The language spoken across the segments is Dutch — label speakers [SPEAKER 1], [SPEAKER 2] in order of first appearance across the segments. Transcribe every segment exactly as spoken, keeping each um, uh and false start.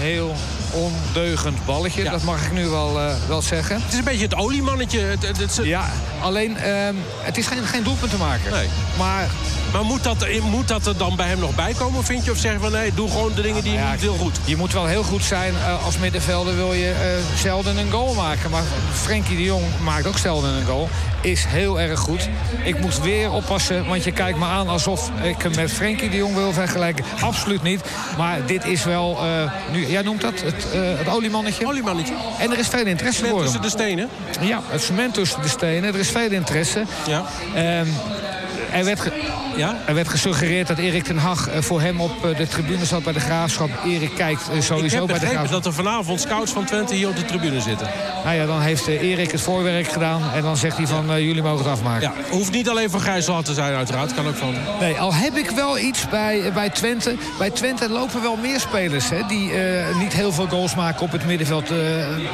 [SPEAKER 1] heel ondeugend balletje. Ja. Dat mag ik nu wel, uh, wel zeggen.
[SPEAKER 2] Het is een beetje het oliemannetje. Het, het, het...
[SPEAKER 1] Ja, alleen uh, het is geen, geen doelpunt te maken.
[SPEAKER 2] Nee.
[SPEAKER 1] Maar,
[SPEAKER 2] maar moet, dat, moet dat er dan bij hem nog bij komen, vind je? Of zeggen van nee, doe gewoon de dingen die je ja, niet heel goed.
[SPEAKER 1] Je moet wel heel goed zijn. Uh, als middenvelder wil je uh, zelden een goal maken. Maar Frenkie de Jong maakt ook zelden een goal. Is heel erg goed. Ik moet weer oppassen, want je kijkt me aan alsof ik hem met Frenkie de Jong wil vergelijken. Absoluut niet. Maar dit is wel, uh, nu, jij noemt dat, het, uh, het oliemannetje.
[SPEAKER 2] Oliemannetje.
[SPEAKER 1] En er is veel interesse
[SPEAKER 2] voor
[SPEAKER 1] voor
[SPEAKER 2] hem. Tussen de stenen?
[SPEAKER 1] Ja, het cement tussen de stenen. Er is veel interesse.
[SPEAKER 2] Ja.
[SPEAKER 1] Um, er werd... Ge-
[SPEAKER 2] Ja?
[SPEAKER 1] Er werd gesuggereerd dat Erik ten Hag voor hem op de tribune zat bij de Graafschap. Erik kijkt sowieso bij de Graafschap.
[SPEAKER 2] Dat er vanavond scouts van Twente hier op de tribune zitten.
[SPEAKER 1] Nou ja, dan heeft Erik het voorwerk gedaan. En dan zegt hij van, uh, jullie mogen het afmaken.
[SPEAKER 2] Ja, hoeft niet alleen van Gijsselhard te zijn uiteraard. Kan ook van...
[SPEAKER 1] Nee, al heb ik wel iets bij, bij Twente. Bij Twente lopen wel meer spelers, hè, die uh, niet heel veel goals maken op het middenveld. Uh,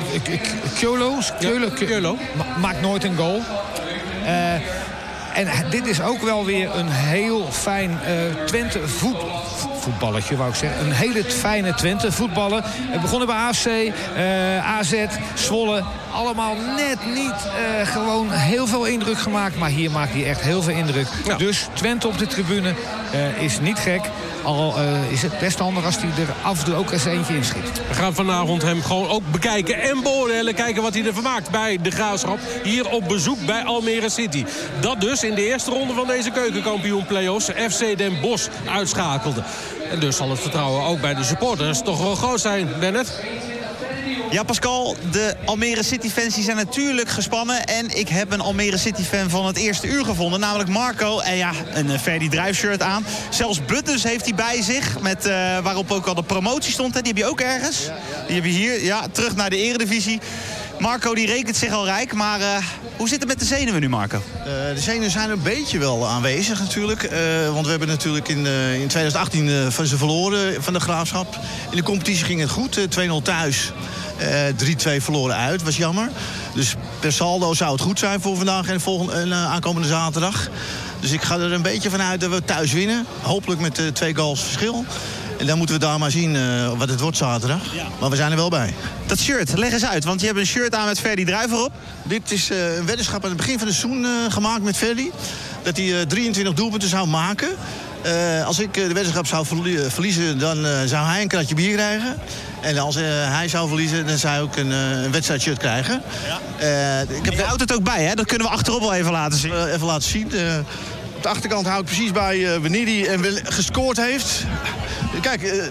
[SPEAKER 1] Kjolo, Kjolo, Kjolo maakt nooit een goal. Uh, En dit is ook wel weer een heel fijn uh, Twente voet, voetballetje, wou ik zeggen. Een hele fijne Twente voetballen. We begonnen bij A F C, uh, A Z, Zwolle. Allemaal net niet uh, gewoon heel veel indruk gemaakt. Maar hier maakt hij echt heel veel indruk. Ja. Dus Twente op de tribune uh, is niet gek. Al uh, is het best handig als hij er af en toe ook eens eentje inschiet.
[SPEAKER 2] We gaan vanavond hem gewoon ook bekijken en beoordelen. Kijken wat hij ervan maakt bij de Graafschap. Hier op bezoek bij Almere City. Dat dus in de eerste ronde van deze keukenkampioen play-offs F C Den Bosch uitschakelde. En dus zal het vertrouwen ook bij de supporters toch wel groot zijn, Bennett.
[SPEAKER 3] Ja, Pascal, de Almere City-fans die zijn natuurlijk gespannen. En ik heb een Almere City-fan van het eerste uur gevonden. Namelijk Marco. En ja, een Ferdy Druijf-shirt aan. Zelfs Buttons heeft hij bij zich. Met, uh, waarop ook al de promotie stond. Hè. Die heb je ook ergens. Ja, ja. Die heb je hier. Ja, terug naar de eredivisie. Marco die rekent zich al rijk. Maar uh, hoe zit het met de zenuwen nu, Marco?
[SPEAKER 4] Uh, de zenuwen zijn een beetje wel aanwezig natuurlijk. Uh, want we hebben natuurlijk in, uh, in twintig achttien uh, van ze verloren van de Graafschap. In de competitie ging het goed. Uh, twee nul thuis. Uh, drie twee verloren uit, was jammer. Dus per saldo zou het goed zijn voor vandaag en volgende, uh, aankomende zaterdag. Dus ik ga er een beetje vanuit dat we thuis winnen. Hopelijk met uh, twee goals verschil. En dan moeten we daar maar zien uh, wat het wordt zaterdag. Ja. Maar we zijn er wel bij.
[SPEAKER 3] Dat shirt, leg eens uit. Want je hebt een shirt aan met Ferdy Druijf erop.
[SPEAKER 4] Dit is uh, een weddenschap aan het begin van het seizoen uh, gemaakt met Ferdy. Dat hij uh, drieëntwintig doelpunten zou maken. Uh, als ik uh, de weddenschap zou verlie- verliezen, dan uh, zou hij een kratje bier krijgen. En als uh, hij zou verliezen, dan zou hij ook een, uh, een wedstrijdshirt krijgen.
[SPEAKER 3] Ja. Uh, ik heb je houdt het ook bij, hè? Dat kunnen we achterop wel even laten zien.
[SPEAKER 4] Uh, even laten zien. Uh, op de achterkant hou ik precies bij uh, wanneer hij gescoord heeft. Kijk, uh, uh,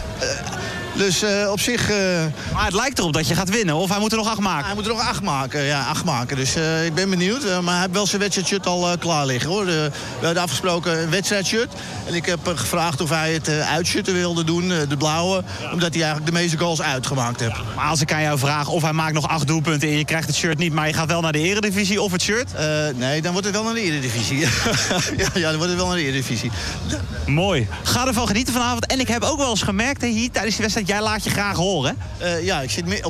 [SPEAKER 4] dus uh, op zich... Uh,
[SPEAKER 3] maar het lijkt erop dat je gaat winnen, of hij moet er nog acht maken?
[SPEAKER 4] Hij moet er nog acht maken, ja, acht maken. Dus uh, ik ben benieuwd. Uh, maar hij heeft wel zijn wedstrijdshirt al uh, klaar liggen, hoor. De, we hadden afgesproken een wedstrijdshirt. En ik heb uh, gevraagd of hij het uh, uitshirt wilde doen, uh, de blauwe. Ja. Omdat hij eigenlijk de meeste goals uitgemaakt heeft. Ja,
[SPEAKER 3] maar als ik aan jou vraag of hij maakt nog acht doelpunten en je krijgt het shirt niet, maar je gaat wel naar de eredivisie of het shirt?
[SPEAKER 4] Uh, nee, dan wordt het wel naar de eredivisie. ja, ja, dan wordt het wel naar de eredivisie.
[SPEAKER 3] Mooi. Ga ervan genieten vanavond. En ik heb ook wel eens gemerkt hè, hier tijdens de wedstrijd, jij laat je graag horen.
[SPEAKER 4] Uh, ja, ik zit op